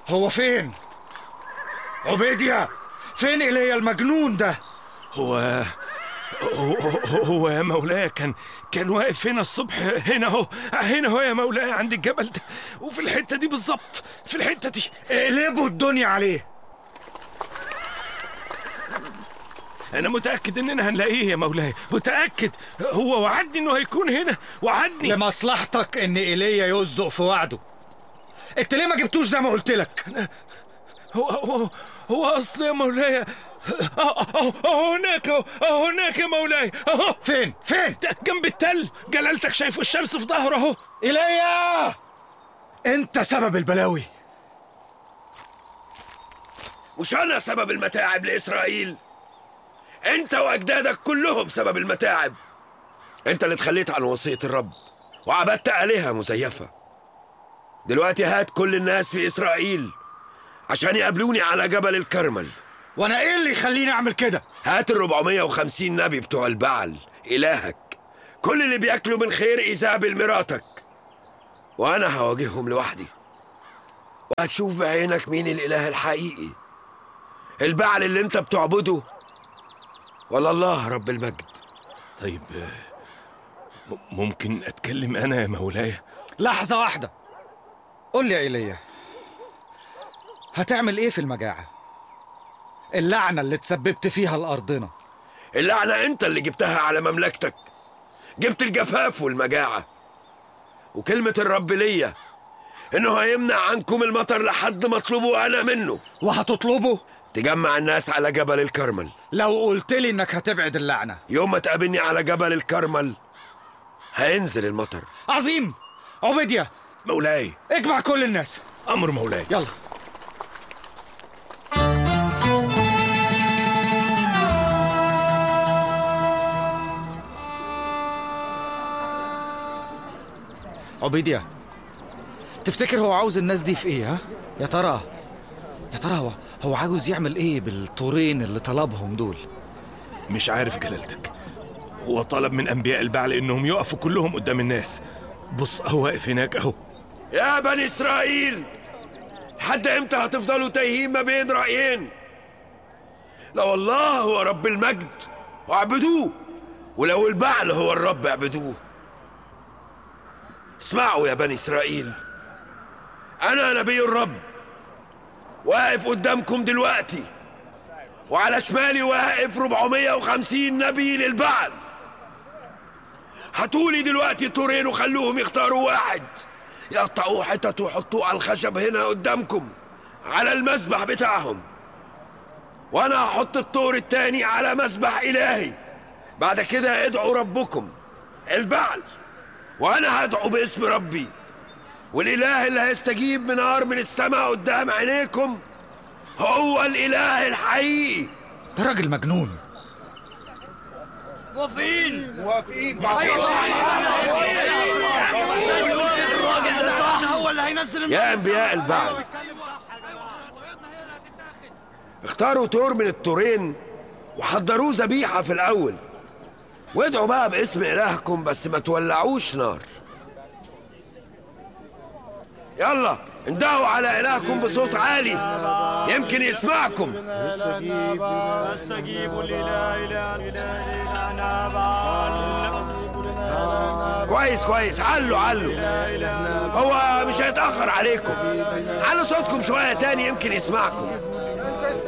هو فين؟ عبيديا، فين إيليا المجنون ده؟ هو يا مولاي كان واقف هنا الصبح، هنا اهو يا مولاي، عند الجبل ده، وفي الحتة دي بالظبط، في الحتة دي. اقلبوا الدنيا عليه. أنا متأكد إننا هنلاقيه يا مولاي، متأكد. هو وعدني إنه هيكون هنا، وعدني. لمصلحتك إن إيليا يصدق في وعده. أنت ليه ما جبتوش زي ما قلت لك؟ هو أصل يا مولاي هناك يا مولاي، أهو. فين؟ جنب التل، جلالتك شايفه الشمس في ظهره أهو. إيليا، أنت سبب البلاوي. مش أنا سبب المتاعب لإسرائيل، انت واجدادك كلهم سبب المتاعب. انت اللي تخليت عن وصية الرب وعبدت آلهة مزيفة. دلوقتي هات كل الناس في إسرائيل عشان يقابلوني على جبل الكرمل. وانا ايه اللي يخليني اعمل كده؟ هات 450 نبي بتوع البعل إلهك، كل اللي بياكلوا من خير إيزابل مراتك، وانا هواجههم لوحدي، وهتشوف بعينك مين الإله الحقيقي، البعل اللي انت بتعبده ولا الله رب المجد. طيب ممكن أتكلم أنا يا مولاي؟ لحظة واحدة. قول لي يا إيليا، هتعمل إيه في المجاعة؟ اللعنة اللي تسببت فيها لأرضنا. اللعنة أنت اللي جبتها على مملكتك، جبت الجفاف والمجاعة. وكلمة الرب ليا إنه هيمنع عنكم المطر لحد ما اطلبه أنا منه. وهتطلبه؟ تجمع الناس على جبل الكرمل. لو قلت لي إنك هتبعد اللعنة، يوم ما تقابلني على جبل الكرمل هينزل المطر. عظيم. عبيديا مولاي، اجمع كل الناس. أمر مولاي. يلا. عبيديا، تفتكر هو عاوز الناس دي في ايه؟ ها يا ترى هو عاوز يعمل ايه بالطورين اللي طلبهم دول؟ مش عارف جلالتك. هو طلب من أنبياء البعل إنهم يقفوا كلهم قدام الناس. بص هو واقف هناك أهو. يا بني إسرائيل، حد إمتى هتفضلوا تايهين ما بين رأيين؟ لو الله هو رب المجد واعبدوه، ولو البعل هو الرب اعبدوه. اسمعوا يا بني إسرائيل، أنا نبي الرب واقف قدامكم دلوقتي، وعلى شمالي واقف 450 نبي للبعل. هاتولي دلوقتي طورين وخلوهم يختاروا واحد، يقطعوه حتت ويحطوه على الخشب هنا قدامكم على المسبح بتاعهم، وانا هحط الطور التاني على مسبح إلهي. بعد كده ادعوا ربكم البعل، وانا هدعو باسم ربي، والاله اللي هيستجيب من نار من السماء قدام عينيكم هو الاله الحقيقي. ده راجل مجنون. موافقين. هو اللي هينزل. يا انبياء البعل، اختاروا طور من الطورين وحضروه ذبيحة في الأول، وادعوا بقى باسم إلهكم، بس ما تولعوش نار. يلا اندهوا على إلهكم بصوت عالي يمكن يسمعكم. استجيبوا لإلهنا. كويس، علوا هو مش هيتأخر عليكم. علوا صوتكم شوية تاني يمكن يسمعكم.